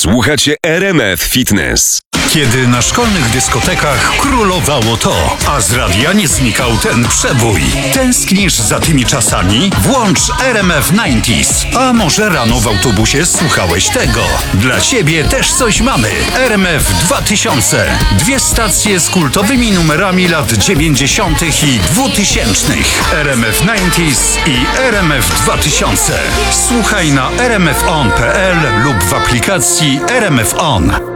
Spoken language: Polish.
Słuchacie RMF Fitness. Kiedy na szkolnych dyskotekach królowało to, a z radia nie znikał ten przebój. Tęsknisz za tymi czasami? Włącz RMF 90s. A może rano w autobusie słuchałeś tego? Dla ciebie też coś mamy. RMF 2000. 2 stacje z kultowymi numerami lat 90. i 2000. RMF 90s i RMF 2000. Słuchaj na rmfon.pl lub w aplikacji RMF On.